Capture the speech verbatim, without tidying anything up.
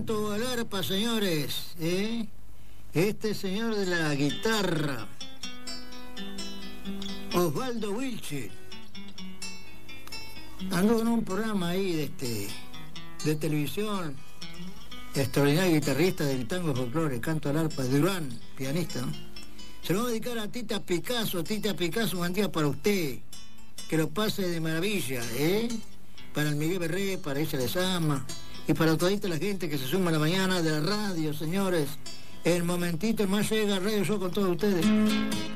canto al arpa, señores, ¿eh? Este señor de la guitarra, Osvaldo Wilche, andó en un programa ahí de este de televisión, extraordinario guitarrista del tango folclore, canto al arpa, de Durán, pianista, ¿no? Se lo voy a dedicar a Tita Picasso. Tita Picasso, un día para usted, que lo pase de maravilla, ¿eh? Para el Miguel Berré, para ella de Sama, y para toda la gente que se suma a la mañana de la radio, señores. El momentito más llega Radio Show con todos ustedes.